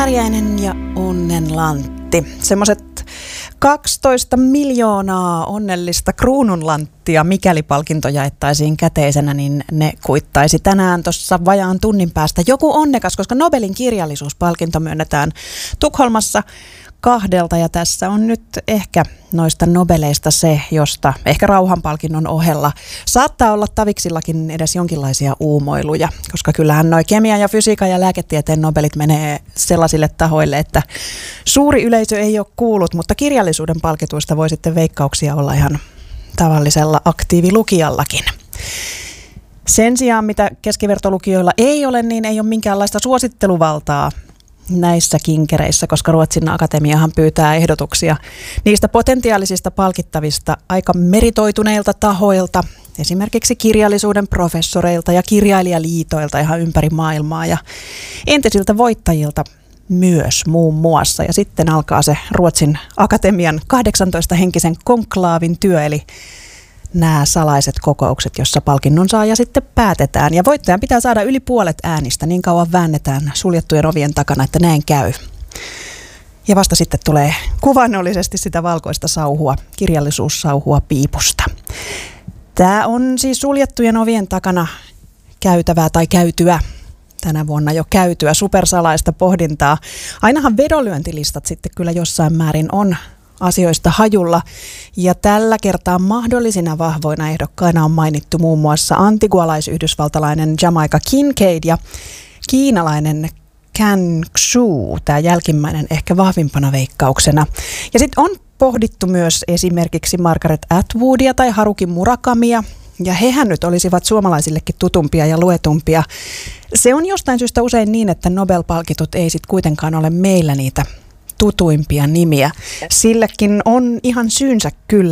Pärjäinen ja onnenlantti. Semmoiset 12 miljoonaa onnellista kruununlanttia, mikäli palkinto jaettaisiin käteisenä, niin ne kuittaisi tänään tuossa vajaan tunnin päästä joku onnekas, koska Nobelin kirjallisuuspalkinto myönnetään Tukholmassa 2 ja tässä on nyt ehkä noista Nobeleista se, josta ehkä rauhanpalkinnon ohella saattaa olla taviksillakin edes jonkinlaisia uumoiluja, koska kyllähän noi kemian ja fysiikan ja lääketieteen Nobelit menee sellaisille tahoille, että suuri yleisö ei ole kuullut, mutta kirjallisuuden palkituista voi sitten veikkauksia olla ihan tavallisella aktiivilukijallakin. Sen sijaan, mitä keskivertolukijoilla ei ole, niin ei ole minkäänlaista suositteluvaltaa näissä kinkereissä, koska Ruotsin akatemiahan pyytää ehdotuksia niistä potentiaalisista palkittavista aika meritoituneilta tahoilta, esimerkiksi kirjallisuuden professoreilta ja kirjailijaliitoilta ihan ympäri maailmaa ja entisiltä voittajilta myös muun muassa. Ja sitten alkaa se Ruotsin akatemian 18-henkisen konklaavin työ, eli nämä salaiset kokoukset, jossa palkinnon saaja sitten päätetään. Ja voittajan pitää saada yli puolet äänistä, niin kauan väännetään suljettujen ovien takana, että näin käy. Ja vasta sitten tulee kuvannollisesti sitä valkoista sauhua, kirjallisuussauhua piipusta. Tämä on siis suljettujen ovien takana käytävää tai käytyä. Tänä vuonna jo käytyä supersalaista pohdintaa. Ainahan vedonlyöntilistat sitten kyllä jossain määrin on asioista hajulla. Ja tällä kertaa mahdollisina vahvoina ehdokkaina on mainittu muun muassa antigualais-yhdysvaltalainen Jamaica Kincaid ja kiinalainen Can Xu, tämä jälkimmäinen ehkä vahvimpana veikkauksena. Ja sitten on pohdittu myös esimerkiksi Margaret Atwoodia tai Haruki Murakamia, ja hehän nyt olisivat suomalaisillekin tutumpia ja luetumpia. Se on jostain syystä usein niin, että Nobel-palkitut ei sitten kuitenkaan ole meillä niitä tutuimpia nimiä. Silläkin on ihan syynsä kyllä.